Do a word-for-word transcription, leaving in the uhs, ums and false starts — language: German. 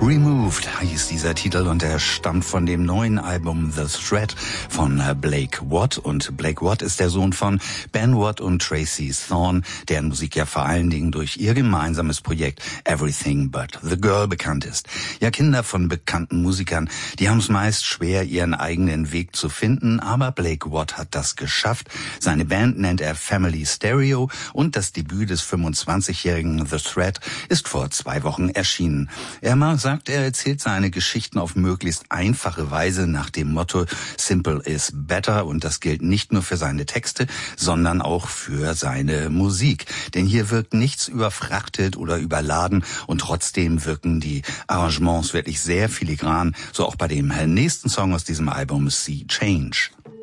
Removed hieß dieser Titel und er stammt von dem neuen Album The Thread von Blake Watt. Und Blake Watt ist der Sohn von Ben Watt und Tracy Thorn, deren Musik ja vor allen Dingen durch ihr gemeinsames Projekt Everything But The Girl bekannt ist. Ja, Kinder von bekannten Musikern, die haben es meist schwer, ihren eigenen Weg zu finden, aber Blake Watt hat das geschafft. Seine Band nennt er Family Stereo und das Debüt des fünfundzwanzigjährigen The Thread ist vor zwei Wochen erschienen. Er sagt, er erzählt seine Geschichten auf möglichst einfache Weise nach dem Motto Simple is better, und das gilt nicht nur für seine Texte, sondern auch für seine Musik. Denn hier wirkt nichts überfrachtet oder überladen und trotzdem wirken die Arrangements wirklich sehr filigran, so auch bei dem nächsten Song aus diesem Album, Sea Change.